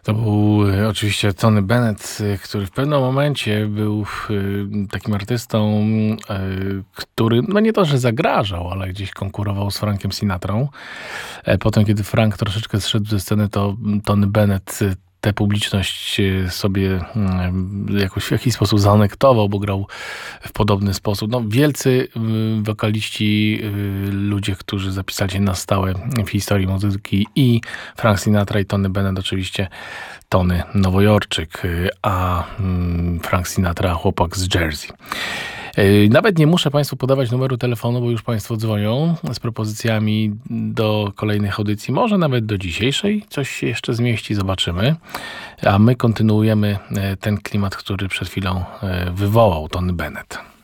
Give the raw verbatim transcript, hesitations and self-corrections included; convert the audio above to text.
To był e, oczywiście Tony Bennett, e, który w pewnym momencie był e, takim artystą, e, który no nie to, że zagrażał, ale gdzieś konkurował z Frankiem Sinatrą. E, potem, kiedy Frank troszeczkę zszedł ze sceny, to Tony Bennett e, tę publiczność e, sobie mm, jakoś w jakiś sposób zaanektował, bo grał w podobny sposób. No, wielcy y, wokaliści, y, ludzie, którzy zapisali się na stałe w historii muzyki, i Frank Sinatra, i Tony Bennett, oczywiście Tony Nowojorczyk, y, a mm, Frank Sinatra chłopak z Jersey. Y, Nawet nie muszę Państwu podawać numeru telefonu, bo już Państwo dzwonią z propozycjami do kolejnych audycji. Może nawet do dzisiejszej coś się jeszcze zmieści, zobaczymy. A my kontynuujemy e, ten klimat, który przed chwilą e, wywołał Tony Bennett.